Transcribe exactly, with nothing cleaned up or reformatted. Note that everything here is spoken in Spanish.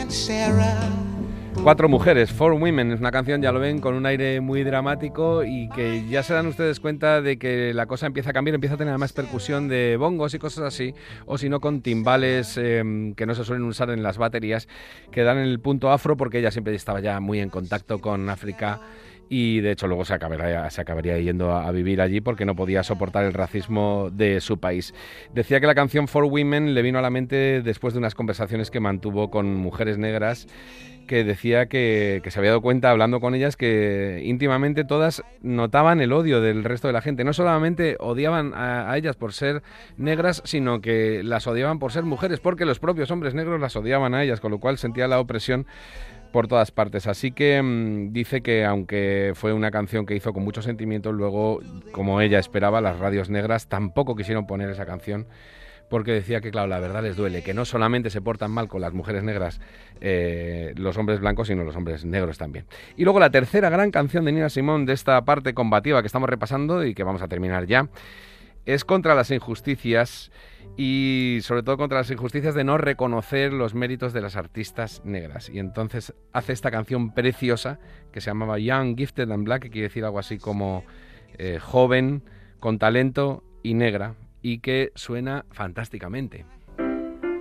and Sarah. Cuatro mujeres, Four Women, es una canción, ya lo ven, con un aire muy dramático y que ya se dan ustedes cuenta de que la cosa empieza a cambiar, empieza a tener más percusión de bongos y cosas así, o si no con timbales eh, que no se suelen usar en las baterías, que dan el punto afro, porque ella siempre estaba ya muy en contacto con África y de hecho luego se acabaría, se acabaría yendo a, a vivir allí porque no podía soportar el racismo de su país. Decía que la canción Four Women le vino a la mente después de unas conversaciones que mantuvo con mujeres negras, que decía que, que se había dado cuenta hablando con ellas que íntimamente todas notaban el odio del resto de la gente. No solamente odiaban a, a ellas por ser negras, sino que las odiaban por ser mujeres, porque los propios hombres negros las odiaban a ellas, con lo cual sentía la opresión por todas partes. Así que mmm, dice que aunque fue una canción que hizo con mucho sentimiento, luego, como ella esperaba, las radios negras tampoco quisieron poner esa canción, porque decía que, claro, la verdad les duele, que no solamente se portan mal con las mujeres negras eh, los hombres blancos, sino los hombres negros también. Y luego la tercera gran canción de Nina Simone de esta parte combativa que estamos repasando y que vamos a terminar ya, es contra las injusticias y sobre todo contra las injusticias de no reconocer los méritos de las artistas negras. Y entonces hace esta canción preciosa que se llamaba Young, Gifted and Black, que quiere decir algo así como eh, joven, con talento y negra, y que suena fantásticamente.